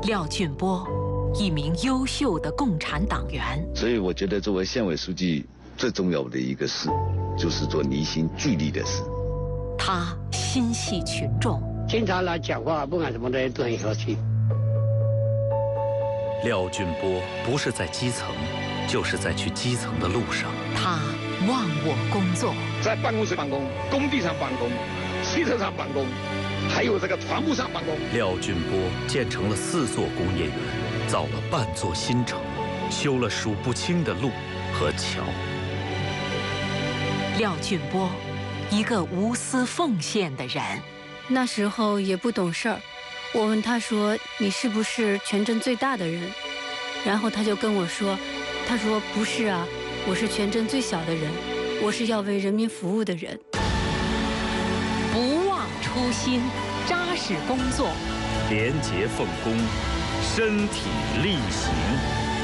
廖俊波，一名优秀的共产党员。 所以我觉得，作为县委书记，最重要的一个事，就是做离心聚力的事。 他心系群众， 经常来讲话，不管什么的都很和气。 廖俊波不是在基层，就是在去基层的路上。 他忘我工作， 在办公室办公，工地上办公，汽车上办公，还有这个船坞上办公。 廖俊波建成了4座工业园，造了半座新城，修了数不清的路和桥。 廖俊波，一个无私奉献的人。 那时候也不懂事儿，我问他说：“你是不是全镇最大的人？”然后他就跟我说：“他说不是啊，我是全镇最小的人，我是要为人民服务的人。” 不忘初心，扎实工作， 廉洁奉公，身体力行。